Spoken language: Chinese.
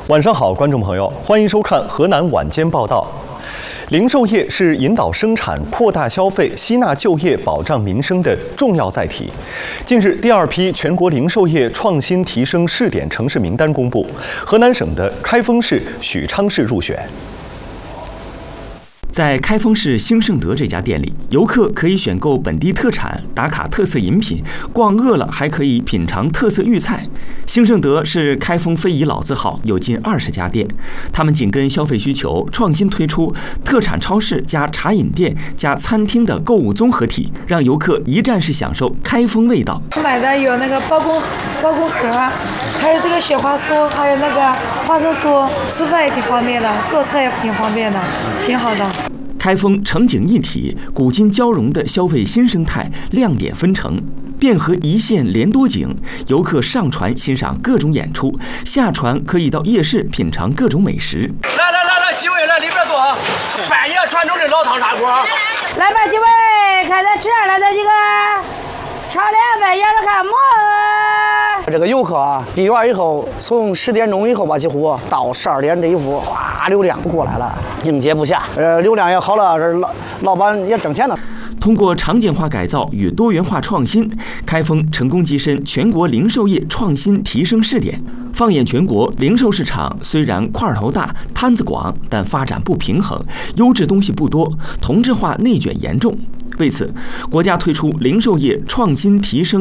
晚上好，观众朋友，欢迎收看河南晚间报道。零售业是引导生产、扩大消费、吸纳就业、保障民生的重要载体。近日，第2批全国零售业创新提升试点城市名单公布，河南省的开封市、许昌市入选。 在开封市兴盛德这家店里，游客可以选购本地特产、打卡特色饮品，逛饿了还可以品尝特色粤菜。兴盛德是开封非遗老字号，有近20家店。他们紧跟消费需求，创新推出特产超市加茶饮店加餐厅的购物综合体，让游客一站式享受开封味道。 买的有那个包工盒，还有这个雪花酥，还有那个花生酥，吃饭也挺方便的，做菜也挺方便的，挺好的。 开封城景一体、古今交融的消费新生态亮点纷呈，汴河一线连多景。游客上船欣赏各种演出，下船可以到夜市品尝各种美食。 来，几位来里边坐啊！半夜传统的老汤砂锅。 来吧，几位，看咱吃啥了？这几个炒凉饭、羊肉看馍。 这个游客啊，闭园以后，从10点钟以后吧，几乎到12点这一屋，哇，流量过来了，应接不暇。流量也好了，这老板也挣钱了。 通过常见化改造与多元化创新，开封成功跻身全国零售业创新提升试点。放眼全国，零售市场虽然块头大、摊子广，但发展不平衡，优质东西不多，同质化内卷严重。为此，国家推出零售业创新提升